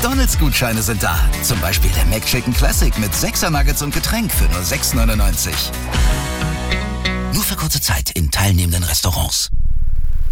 McDonald's-Gutscheine sind da. Zum Beispiel der McChicken Classic mit 6er Nuggets und Getränk für nur 6,99. Nur für kurze Zeit in teilnehmenden Restaurants.